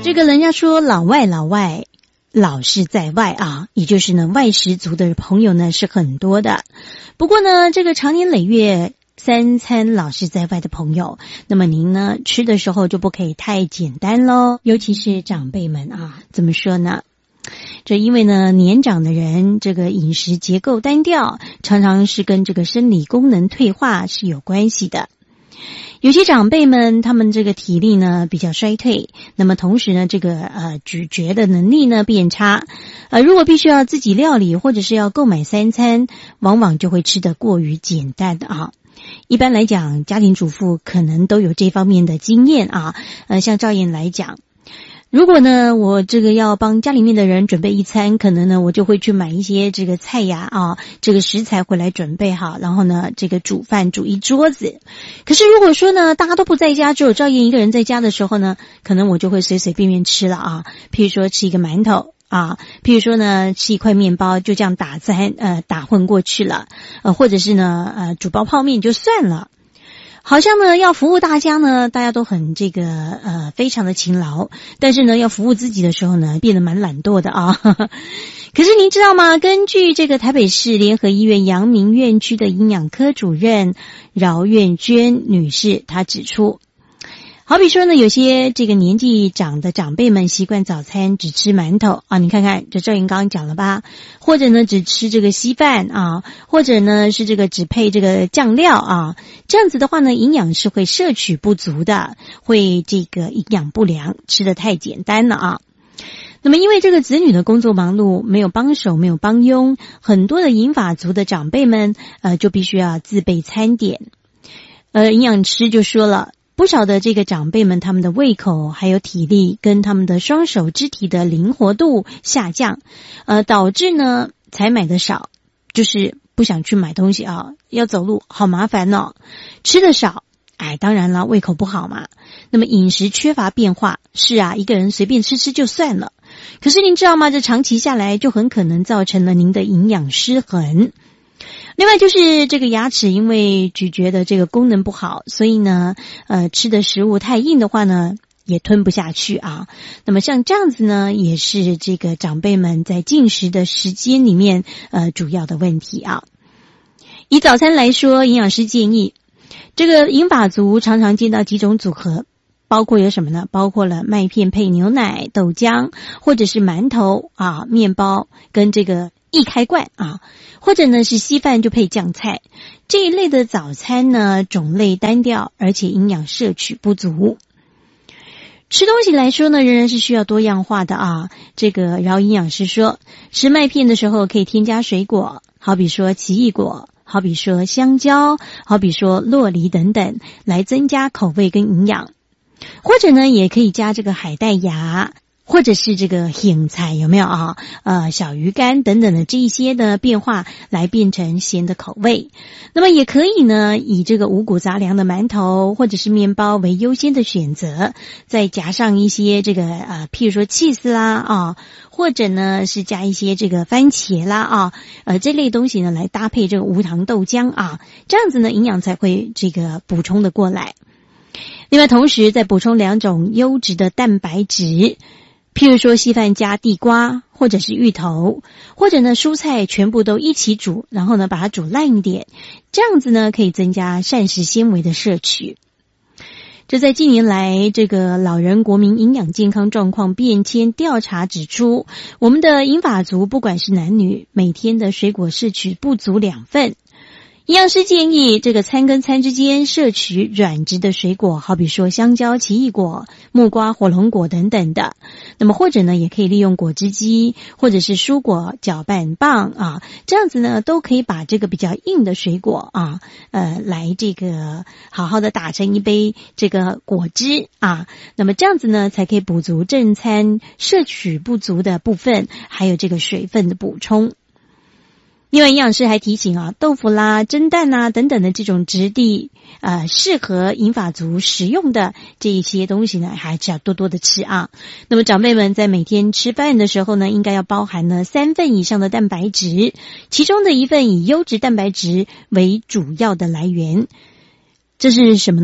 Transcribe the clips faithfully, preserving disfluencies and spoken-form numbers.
这个人家说老外老外老是在外啊，也就是呢外食族的朋友呢是很多的。不过呢这个长年累月三餐老是在外的朋友，那么您呢吃的时候就不可以太简单咯，尤其是长辈们啊，怎么说呢？这因为呢年长的人这个饮食结构单调，常常是跟这个生理功能退化是有关系的。有些长辈们他们这个体力呢比较衰退，那么同时呢这个呃咀嚼的能力呢变差，呃如果必须要自己料理或者是要购买三餐，往往就会吃得过于简单的啊。一般来讲家庭主妇可能都有这方面的经验啊，呃像赵燕来讲，如果呢我这个要帮家里面的人准备一餐，可能呢我就会去买一些这个菜呀啊这个食材回来准备好，然后呢这个煮饭煮一桌子。可是如果说呢大家都不在家，只有赵燕一个人在家的时候呢，可能我就会随随便便吃了啊，譬如说吃一个馒头啊，譬如说呢吃一块面包，就这样打餐呃打混过去了，呃或者是呢呃煮包泡面就算了。好像呢要服务大家呢大家都很这个呃非常的勤劳，但是呢要服务自己的时候呢变得蛮懒惰的啊。可是您知道吗，根据这个台北市联合医院阳明院区的营养科主任饶苑娟女士，她指出，好比说呢有些这个年纪长的长辈们习惯早餐只吃馒头啊，你看看这赵云刚刚讲了吧，或者呢只吃这个稀饭啊，或者呢是这个只配这个酱料啊，这样子的话呢营养是会摄取不足的，会这个营养不良，吃得太简单了啊。那么因为这个子女的工作忙碌，没有帮手没有帮佣，很多的银发族的长辈们呃就必须要自备餐点。呃营养师就说了，不少的这个长辈们他们的胃口还有体力跟他们的双手肢体的灵活度下降，呃导致呢才买的少，就是不想去买东西啊，要走路好麻烦哦，吃的少，哎当然了胃口不好嘛。那么饮食缺乏变化，是啊一个人随便吃吃就算了，可是您知道吗，这长期下来就很可能造成了您的营养失衡。另外就是这个牙齿因为咀嚼的这个功能不好，所以呢呃吃的食物太硬的话呢也吞不下去啊。那么像这样子呢也是这个长辈们在进食的时间里面呃主要的问题啊。以早餐来说，营养师建议这个银发族常常见到几种组合，包括有什么呢？包括了麦片配牛奶、豆浆，或者是馒头啊、面包跟这个一开罐啊，或者呢是稀饭就配酱菜。这一类的早餐呢种类单调，而且营养摄取不足。吃东西来说呢仍然是需要多样化的啊。这个饶营养师说，吃麦片的时候可以添加水果，好比说奇异果，好比说香蕉，好比说酪梨等等，来增加口味跟营养。或者呢也可以加这个海带芽，或者是这个苋菜，有没有啊？呃，小鱼干等等的这一些的变化来变成咸的口味。那么也可以呢以这个五谷杂粮的馒头或者是面包为优先的选择，再加上一些这个呃譬如说起司啦啊，或者呢是加一些这个番茄啦啊，呃这类东西呢来搭配这个无糖豆浆啊，这样子呢营养才会这个补充的过来。另外同时再补充两种优质的蛋白质，譬如说稀饭加地瓜或者是芋头，或者呢蔬菜全部都一起煮，然后呢把它煮烂一点，这样子呢可以增加膳食纤维的摄取。这在近年来这个老人国民营养健康状况变迁调查指出，我们的银发族不管是男女，每天的水果摄取不足两份。营养师建议这个餐跟餐之间摄取软质的水果，好比说香蕉、奇异果、木瓜、火龙果等等的。那么或者呢也可以利用果汁机或者是蔬果搅拌棒啊，这样子呢都可以把这个比较硬的水果啊呃来这个好好的打成一杯这个果汁啊，那么这样子呢才可以补足正餐摄取不足的部分，还有这个水分的补充。另外营养师还提醒啊，豆腐啦、蒸蛋啊等等的这种质地呃适合银发族食用的这一些东西呢，还是要多多的吃啊。那么长辈们在每天吃饭的时候呢，应该要包含呢三份以上的蛋白质，其中的一份以优质蛋白质为主要的来源。这是什么呢？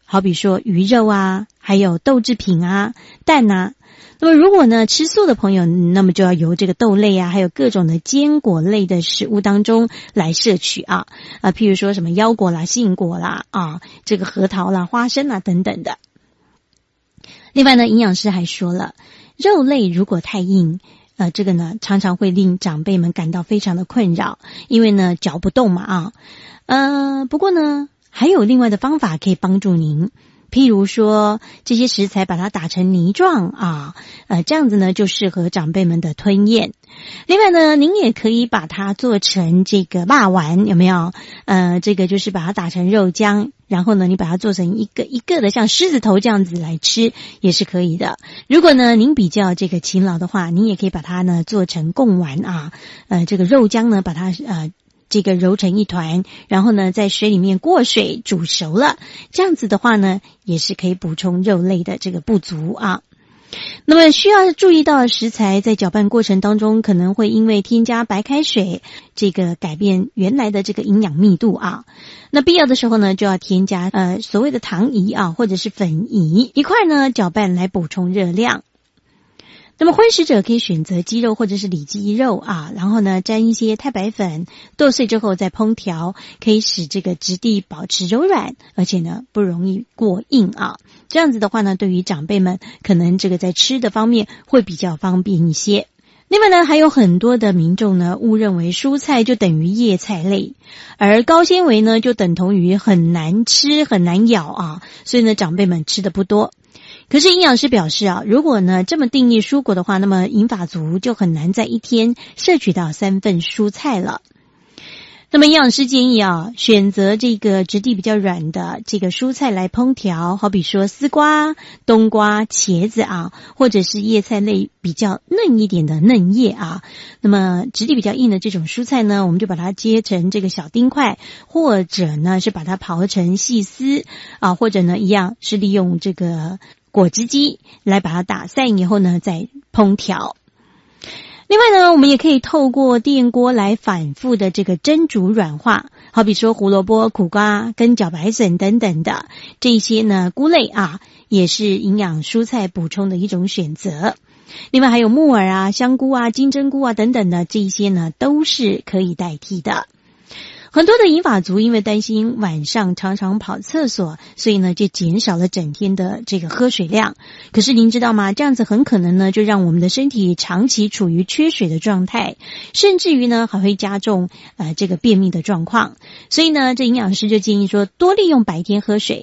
好比说鱼肉啊，还有豆制品啊，蛋啊。那么如果呢吃素的朋友，那么就要由这个豆类啊，还有各种的坚果类的食物当中来摄取啊啊，譬如说什么腰果啦、杏果啦啊，这个核桃啦、花生啦等等的。另外呢，营养师还说了，肉类如果太硬，呃，这个呢常常会令长辈们感到非常的困扰，因为呢嚼不动嘛啊。呃，不过呢还有另外的方法可以帮助您。譬如说这些食材把它打成泥状啊，呃，这样子呢就适合长辈们的吞咽。另外呢，您也可以把它做成这个肉丸，有没有？呃，这个就是把它打成肉浆，然后呢，你把它做成一个一个的像狮子头这样子来吃，也是可以的。如果呢您比较这个勤劳的话，您也可以把它呢做成贡丸啊，呃，这个肉浆呢把它呃。这个揉成一团，然后呢在水里面过水煮熟了，这样子的话呢也是可以补充肉类的这个不足啊。那么需要注意到的食材在搅拌过程当中可能会因为添加白开水这个改变原来的这个营养密度啊。那必要的时候呢就要添加呃所谓的糖饴啊或者是粉饴一块呢搅拌来补充热量。那么荤食者可以选择鸡肉或者是里脊肉啊，然后呢沾一些太白粉，剁碎之后再烹调，可以使这个质地保持柔软，而且呢不容易过硬啊。这样子的话呢，对于长辈们可能这个在吃的方面会比较方便一些。另外呢，还有很多的民众呢误认为蔬菜就等于叶菜类，而高纤维呢就等同于很难吃很难咬啊，所以呢长辈们吃的不多。可是营养师表示啊，如果呢这么定义蔬果的话，那么银发族就很难在一天摄取到三份蔬菜了。那么营养师建议啊，选择这个质地比较软的这个蔬菜来烹调，好比说丝瓜、冬瓜、茄子啊，或者是叶菜类比较嫩一点的嫩叶啊。那么质地比较硬的这种蔬菜呢，我们就把它切成这个小丁块，或者呢是把它刨成细丝啊，或者呢一样是利用这个果汁机来把它打散以后呢再烹调。另外呢，我们也可以透过电锅来反复的这个蒸煮软化，好比说胡萝卜、苦瓜跟茭白笋等等的这些呢菇类啊，也是营养蔬菜补充的一种选择。另外还有木耳啊、香菇啊、金针菇啊等等的这些呢都是可以代替的。很多的银发族因为担心晚上常常跑厕所，所以呢就减少了整天的这个喝水量。可是您知道吗？这样子很可能呢就让我们的身体长期处于缺水的状态，甚至于呢还会加重呃这个便秘的状况。所以呢这营养师就建议说，多利用白天喝水。